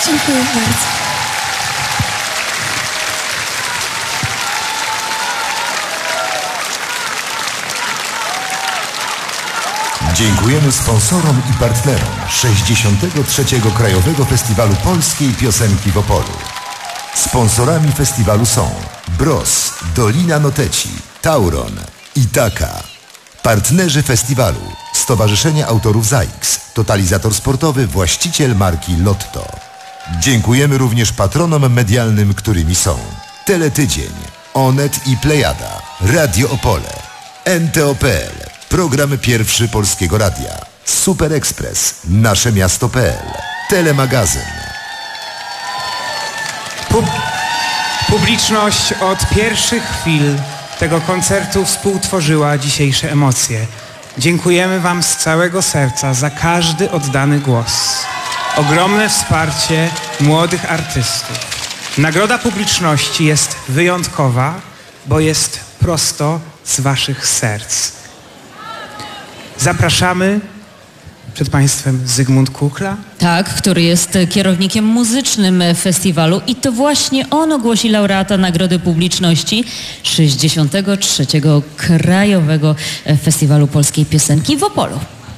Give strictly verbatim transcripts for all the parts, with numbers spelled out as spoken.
Dziękuję bardzo. Dziękujemy sponsorom i partnerom sześćdziesiątego trzeciego Krajowego Festiwalu Polskiej Piosenki w Opolu. Sponsorami festiwalu są Bros, Dolina Noteci, Tauron, Itaka. Partnerzy festiwalu: Stowarzyszenie Autorów ZAIKS, totalizator sportowy, właściciel marki Lotto. Dziękujemy również patronom medialnym, którymi są Teletydzień, Onet i Plejada, Radio Opole, N T O kropka P L, Program Pierwszy Polskiego Radia, Super Express, Nasze Miasto kropka P L, Telemagazyn. Pub publiczność od pierwszych chwil tego koncertu współtworzyła dzisiejsze emocje. Dziękujemy Wam z całego serca za każdy oddany głos. Ogromne wsparcie młodych artystów. Nagroda publiczności jest wyjątkowa, bo jest prosto z Waszych serc. Zapraszamy przed Państwem Zygmunt Kukla. Tak, który jest kierownikiem muzycznym festiwalu i to właśnie on ogłosi laureata Nagrody Publiczności sześćdziesiątego trzeciego Krajowego Festiwalu Polskiej Piosenki w Opolu.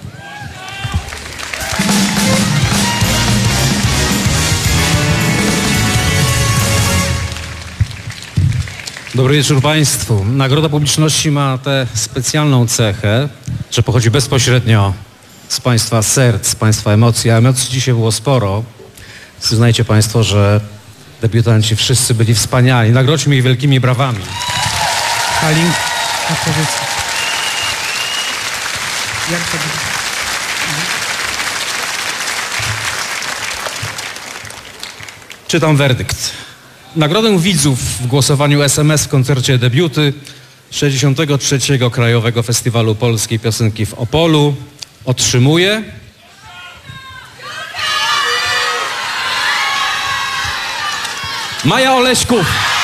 Dobry wieczór Państwu. Nagroda Publiczności ma tę specjalną cechę, że pochodzi bezpośrednio z Państwa serc, z Państwa emocji, a emocji dzisiaj było sporo. Przyznajcie Państwo, że debiutanci wszyscy byli wspaniali. Nagrodźmy ich wielkimi brawami. Halin, a powiedz, jak to będzie? Czytam werdykt. Nagrodę widzów w głosowaniu S M S w koncercie debiuty sześćdziesiątego trzeciego Krajowego Festiwalu Polskiej Piosenki w Opolu otrzymuje Maja Oleśków.